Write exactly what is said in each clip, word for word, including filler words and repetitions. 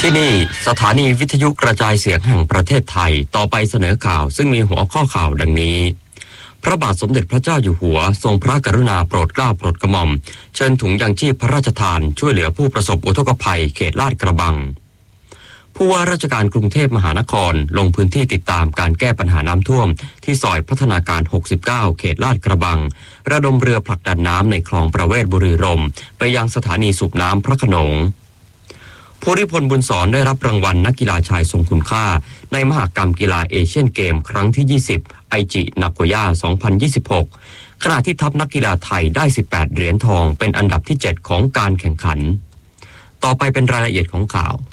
ที่นี่สถานีวิทยุกระจายเสียงแห่งประเทศไทยต่อไปเสนอข่าวซึ่งมีหัวข้อข่าวดังนี้พระบาทสมเด็จพระเจ้าอยู่หัวทรงพระกรุณาโปรดเกล้าโปรดกระหม่อมเชิญถุงยังชีพพระราชทานช่วยเหลือผู้ประสบอุทกภัยเขตลาดกระบังผู้ว่าราชการกรุงเทพมหานครลงพื้นที่ติดตามการแก้ปัญหาน้ำท่วมที่ซอยพัฒนาการหกสิบเก้าเขตลาดกระบังระดมเรือผลักดันน้ำในคลองประเวศบุรีรัมย์ไปยังสถานีสูบน้ำพระโขนงภูริพลบุญสอนได้รับรางวัลนักกีฬาชายทรงคุณค่าในมหกรรมกีฬาเอเชียนเกมครั้งที่ยี่สิบไอจินาโกย่าสองพันยี่สิบหกขณะที่ทัพนักกีฬาไทยได้สิบแปดเหรียญทองเป็นอันดับที่เจ็ดของการแข่งขันต่อไปเป็นรายละเอียดของข่าว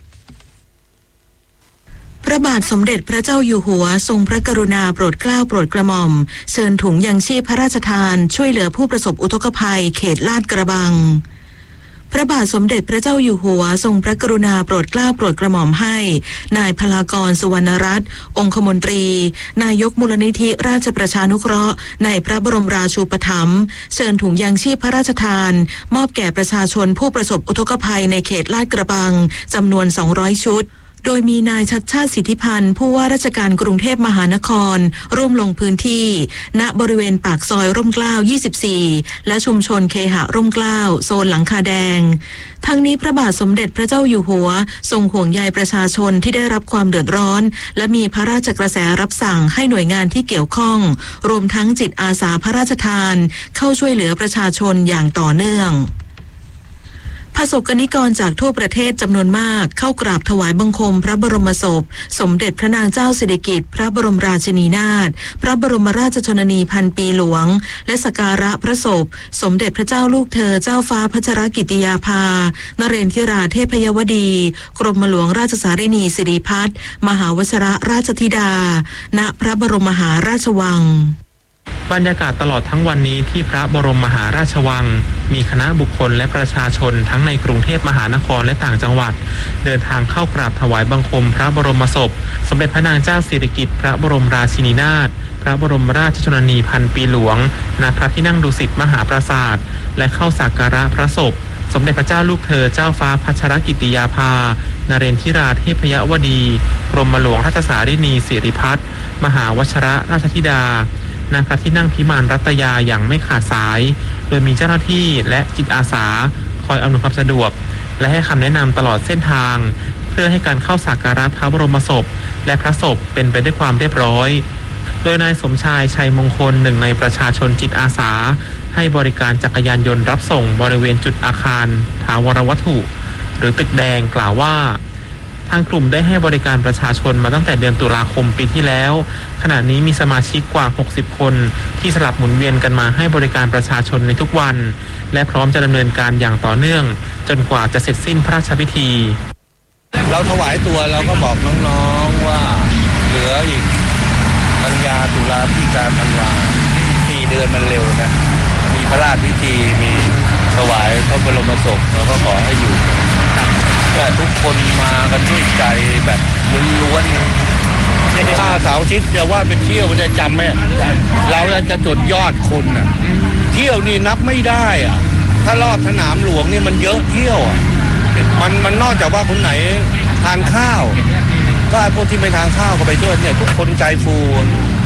พระบาทสมเด็จพระเจ้าอยู่หัวทรงพระกรุณาโปรดเกล้าโปรดกระหม่อมเชิญถุงยังชีพพระราชทานช่วยเหลือผู้ประสบอุทกภัยเขตลาดกระบังพระบาทสมเด็จพระเจ้าอยู่หัวทรงพระกรุณาโปรดเกล้าโปรดกระหม่อมให้นายพลากรสุวรรณรัตน์องคมนตรีนายกมูลนิธิราชประชานุเคราะห์ในพระบรมราชูปถัมภ์เชิญถุงยางชีพพระราชทานมอบแก่ประชาชนผู้ประสบอุทกภัยในเขตลาดกระบังจำนวนสองร้อยชุดโดยมีนายชัชชาติสิทธิพันธ์ผู้ว่าราชการกรุงเทพมหานครร่วมลงพื้นที่ณบริเวณปากซอยร่มเกล้ายี่สิบสี่และชุมชนเคหะร่มเกล้าโซนหลังคาแดงทั้งนี้พระบาทสมเด็จพระเจ้าอยู่หัวทรงห่วงใยประชาชนที่ได้รับความเดือดร้อนและมีพระราชกระแสรับสั่งให้หน่วยงานที่เกี่ยวข้องรวมทั้งจิตอาสาพระราชทานเข้าช่วยเหลือประชาชนอย่างต่อเนื่องประสบกนิกรจากทั่วประเทศจำนวนมากเข้ากราบถวายบังคมพระบรมศพสมเด็จพระนางเจ้าสิริกิติ์พระบรมราชินีนาถพระบรมราชชนนีพันปีหลวงและสักการะพระศพสมเด็จพระเจ้าลูกเธอเจ้าฟ้าพัชรกิติยาภานเรนทิราเทพยวดีกรมหลวงราชสารินีสิริพัฒน์มหาวชิรราชธิดาณพระบรมมหาราชวังบรรยากาศตลอดทั้งวันนี้ที่พระบรมมหาราชวังมีคณะบุคคลและประชาชนทั้งในกรุงเทพมหานครและต่างจังหวัดเดินทางเข้ากราบถวายบังคมพระบรมศพสมเด็จพระนางเจ้าสิริกิติ์พระบรมราชินีนาถพระบรมราชชนนีพันปีหลวงณพระที่นั่งดุสิตมหาปราสาทและเข้าสักการะพระศพสมเด็จพระเจ้าลูกเธอเจ้าฟ้าพัชรกิติยาภานเรนทิราเทพยวดีกรมหลวงราชสารินีสิริพัฒน์มหาวชิรราชธิดาณพระที่นั่งพิมานรัตยาอย่างไม่ขาดสายโดยมีเจ้าหน้าที่และจิตอาสาคอยอำนวยความสะดวกและให้คำแนะนำตลอดเส้นทางเพื่อให้การเข้าสักการะพระบรมศพและพระศพเป็นไปด้วยความเรียบร้อยโดยนายสมชายชัยมงคลหนึ่งในประชาชนจิตอาสาให้บริการจักรยานยนต์รับส่งบริเวณจุดอาคารถาวรวัตถุหรือตึกแดงกล่าวว่าทางกลุ่มได้ให้บริการประชาชนมาตั้งแต่เดือนตุลาคมปีที่แล้วขณะนี้มีสมาชิกกว่าหกสิบคนที่สลับหมุนเวียนกันมาให้บริการประชาชนในทุกวันและพร้อมจะดำเนินการอย่างต่อเนื่องจนกว่าจะเสร็จสิ้นพระราชพิธีเราถวายตัวเราก็บอกน้องๆว่าเหลืออีกกันยาตุลาพฤศจิกาธันวาสี่เดือนมันเร็วนะมีพระราชพิธีมีถวายพระบรมศพเราก็ขอให้อยู่แต่ทุกคนมากันด้วยใจแบบล้วนๆถ้าเสาร์อาทิตย์จะว่าเป็นเที่ยวมันจะจำไหมเราจะจดยอดคนอ่ะเที่ยวนี่นับไม่ได้อ่ะถ้ารอบสนามหลวงนี่มันเยอะเที่ยวอ่ะมันมันนอกจากว่าคนไหนทานข้าวก็พวกที่ไม่ทานข้าวก็ไปด้วยเนี่ยทุกคนใจฟู